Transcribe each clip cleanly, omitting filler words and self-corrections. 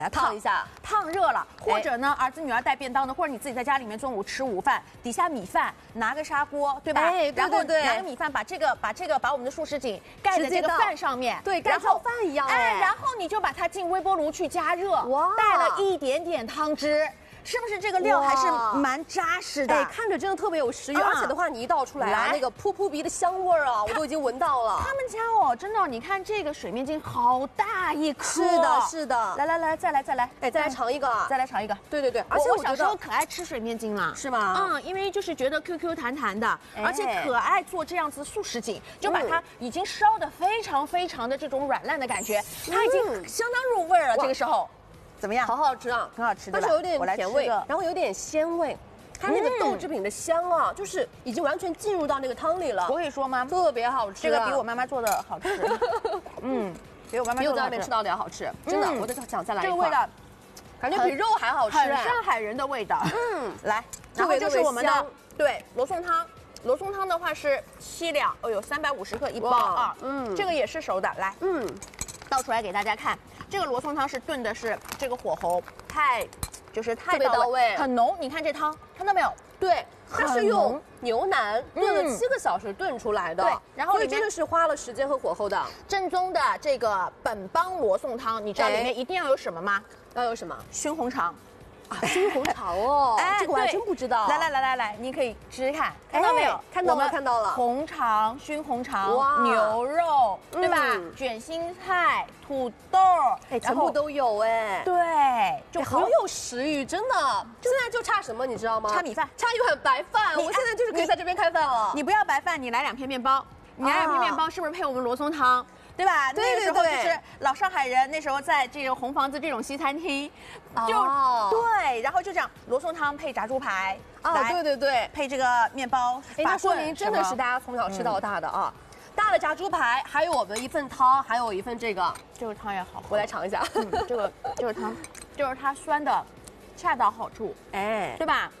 来烫一下， 烫热了，或者呢，儿子女儿带便当的，或者你自己在家里面中午吃午饭，底下米饭拿个砂锅，对吧？ 哎，对对对， 拿个米饭把我们的素食锦盖在这个饭上面， 对，跟炒饭一样哎，然后你就把它进微波炉去加热，哇，带了一点点汤汁。是不是这个料还是蛮扎实的？ 哎，看着真的特别有食欲，而且的话，你一倒出来啊，那个扑扑鼻的香味儿啊，我都已经闻到了。 他们家哦，真的，你看这个水面筋好大一颗。 是的，是的。 来，再来， 哎，再来尝一个， 再来尝一个。 对对对，而且我小时候可爱吃水面筋了， 是吗？ 因为就是觉得 QQ 弹弹的，而且可爱做这样子素食锦，就把它已经烧得非常非常的这种软烂的感觉，它已经相当入味了。这个时候。怎么样？ 好好吃啊， 很好吃， 但是有点甜味，然后有点鲜味，它那个豆制品的香啊，就是已经完全进入到那个汤里了。 我可以说吗？ 特别好吃， 这个比我妈妈做的好吃。比我妈妈做的在外面吃到的要好吃，真的，我就想再来一块。 这个味道， 感觉比肉还好吃， 很上海人的味道。来，然后就是我们的对罗宋汤。罗宋汤的话是7两，哦呦，350克一包啊。这个也是熟的，来，倒出来给大家看。这个罗宋汤是炖的是这个火候太到位，很浓。你看这汤，看到没有？ 对，它是用牛腩炖了7个小时炖出来的。 对，然后所以真的是花了时间和火候的。 正宗的这个本帮罗宋汤，你知道里面一定要有什么吗？ 要有什么？ 熏红肠。 熏红肠哦，这个我还真不知道。 来，你可以试试看，看到没有？ 看到了。 红肠、熏红肠、牛肉，对吧？卷心菜、土豆， 哎，全部都有哎。 对， 就好有食欲，真的。现在就差什么，你知道吗？ 差米饭， 差一碗白饭。我现在就是可以在这边开饭了。 你不要白饭，你来2片面包。你来2片面包，是不是配我们罗宋汤？对吧？那个时候就是老上海人，那时候在这种红房子这种西餐厅，对，然后就这样罗宋汤配炸猪排， 对， 配这个面包。 哎，那说明真的是大家从小吃到大的啊。大的炸猪排，还有我们一份汤，还有一份这个汤也好喝， 我来尝一下。 这个汤就是它酸的恰到好处，哎，对吧？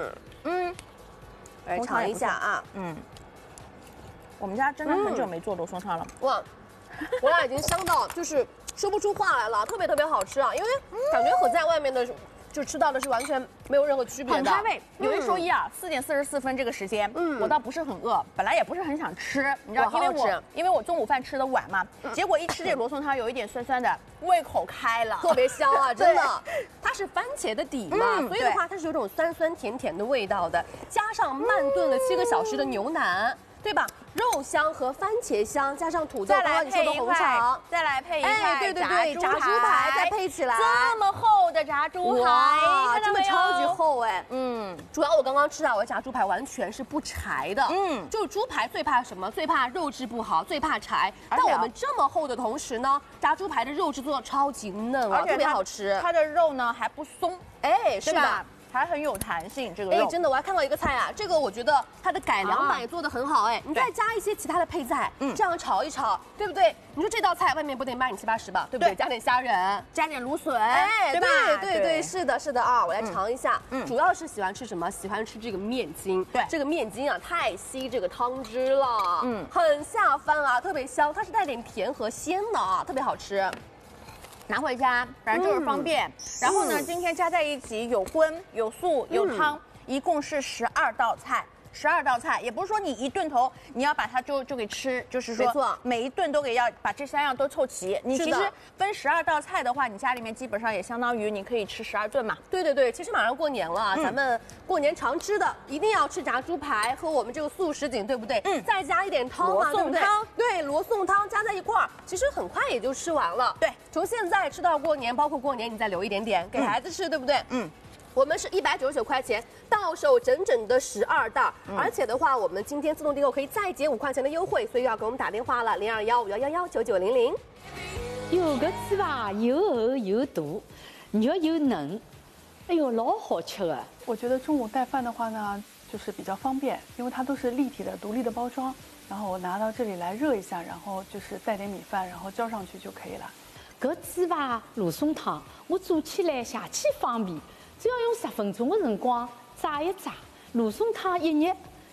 来尝一下啊。 我们家真的很久没做罗宋汤了， 哇！我俩已经香到就是说不出话来了，特别特别好吃啊！因为感觉和在外面的就吃到的是完全没有任何区别的， 很开胃。有一说一啊，4点44分这个时间，我倒不是很饿，本来也不是很想吃，你知道，因为我中午饭吃的晚嘛，结果一吃这罗宋汤有一点酸酸的，胃口开了， 特别香啊，真的。它是番茄的底嘛，所以的话它是有种酸酸甜甜的味道的，加上慢炖了7个小时的牛腩。对吧？肉香和番茄香，加上土豆，刚刚你说的红肠， 再来配一块炸猪排，再配起来， 这么厚的炸猪排， 哇，真的超级厚哎。主要我刚刚吃啊，我的炸猪排完全是不柴的。就猪排最怕什么？最怕肉质不好，最怕柴。但我们这么厚的同时呢，炸猪排的肉质做的超级嫩啊，特别好吃。 它的肉呢还不松， 哎，是的。 还很有弹性，这个肉。 哎，真的，我还看到一个菜啊，这个我觉得它的改良版也做得很好哎，你再加一些其他的配菜，这样炒一炒，对不对？你说这道菜外面不得卖你7、80吧，对不对？加点虾仁， 加点芦笋， 哎， 对吧？ 对，是的啊，我来尝一下。主要是喜欢吃什么？喜欢吃这个面筋。对，这个面筋啊，太吸这个汤汁了，很下饭啊，特别香，它是带点甜和鲜的啊，特别好吃。 拿回家，反正就是方便。然后呢，今天加在一起有荤、有素、有汤，一共是12道菜。12道菜，也不是说你一顿头你要把它就给吃，就是说每一顿都要把这3样都凑齐。你其实分12道菜的话，你家里面基本上也相当于你可以吃12顿嘛。 对，其实马上过年了，咱们过年常吃的一定要吃炸猪排和我们这个素食锦，对不对？再加一点汤嘛，对不对？对，罗宋汤加在一块儿，其实很快也就吃完了。对，从现在吃到过年，包括过年你再留一点点给孩子吃，对不对？我们是199块钱，到手整整的12袋，而且的话，我们今天自动订购可以再减5块钱的优惠，所以要给我们打电话了，0215119900。 有个鸡吧，又厚又大，肉又嫩，哎呦，老好吃的。 我觉得中午带饭的话呢，就是比较方便，因为它都是立体的、独立的包装，然后我拿到这里来热一下，然后就是带点米饭，然后浇上去就可以了。 搿鸡吧罗宋汤，我做起来邪气方便。只要用10分钟的辰光炸一炸，罗宋汤一热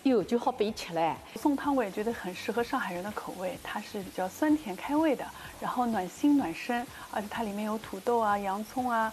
哟，就好备吃了。 宋汤我也觉得很适合上海人的口味，它是比较酸甜开胃的，然后暖心暖身，而且它里面有土豆啊、洋葱啊，